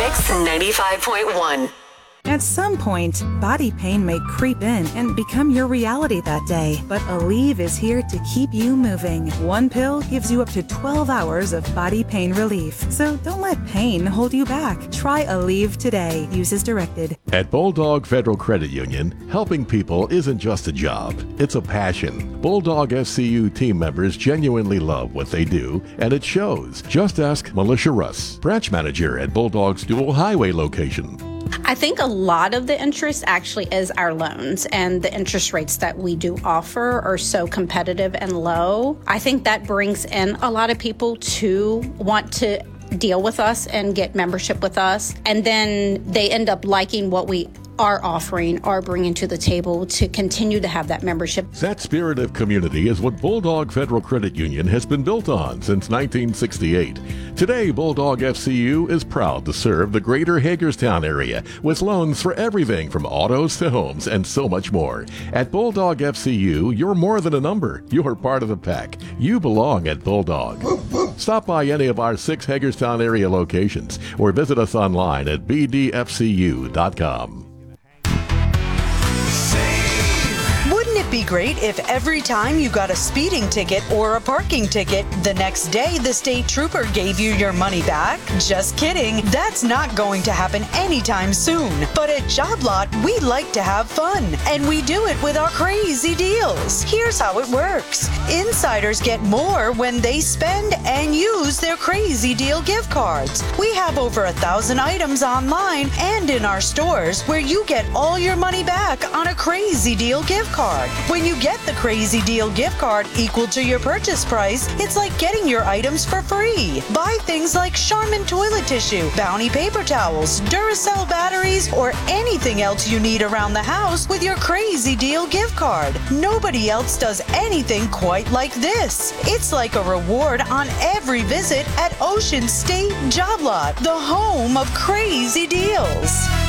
Mix 95.1. At some point, body pain may creep in and become your reality that day. But Aleve is here to keep you moving. One pill gives you up to 12 hours of body pain relief. So don't let pain hold you back. Try Aleve today. Use as directed. At Bulldog Federal Credit Union, helping people isn't just a job, it's a passion. Bulldog FCU team members genuinely love what they do, and it shows. Just ask Militia Russ, branch manager at Bulldog's Dual Highway location. I think a lot of the interest actually is our loans, and the interest rates that we do offer are so competitive and low. I think that brings in a lot of people to want to deal with us and get membership with us, and then they end up liking what we are offering or bringing to the table to continue to have that membership. That spirit of community is what Bulldog Federal Credit Union has been built on since 1968. Today, Bulldog FCU is proud to serve the greater Hagerstown area with loans for everything from autos to homes and so much more. At Bulldog FCU, you're more than a number. You're part of the pack. You belong at Bulldog. Stop by any of our 6 Hagerstown area locations or visit us online at bdfcu.com. Wouldn't it be great if every time you got a speeding ticket or a parking ticket, the next day the state trooper gave you your money back? Just kidding. That's not going to happen anytime soon. But at Job Lot, we like to have fun, and we do it with our crazy deals. Here's how it works. Insiders get more when they spend and use their crazy deal gift cards. We have over 1,000 items online and in our stores where you get all your money back on a crazy deal gift card. When you get the Crazy Deal gift card equal to your purchase price, it's like getting your items for free. Buy things like Charmin toilet tissue, Bounty paper towels, Duracell batteries, or anything else you need around the house with your Crazy Deal gift card. Nobody else does anything quite like this. It's like a reward on every visit at Ocean State Job Lot, the home of crazy deals.